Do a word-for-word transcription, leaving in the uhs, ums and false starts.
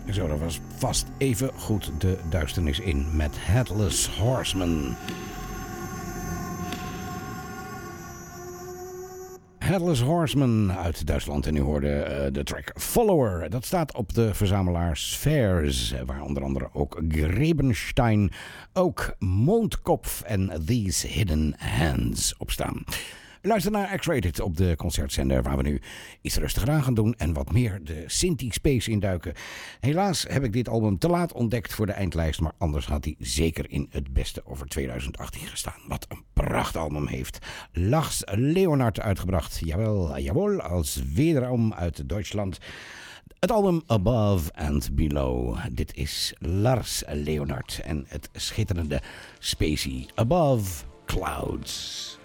Zo, dat was vast even goed de duisternis in met Headless Horseman. Headless Horseman uit Duitsland. En u hoorde uh, de track Follower. Dat staat op de verzamelaar Spheres, waar onder andere ook Grebenstein, ook Mondkopf en These Hidden Hands op staan. Luister naar X-Rated op de concertzender, waar we nu iets rustiger aan gaan doen en wat meer de Synthie-space induiken. Helaas heb ik dit album te laat ontdekt voor de eindlijst, maar anders had hij zeker in het beste over tweeduizend achttien gestaan. Wat een prachtalbum heeft Lars Leonard uitgebracht. Jawel, jawel, als wederom uit Duitsland. Het album Above and Below. Dit is Lars Leonard en het schitterende Spacey Above Clouds.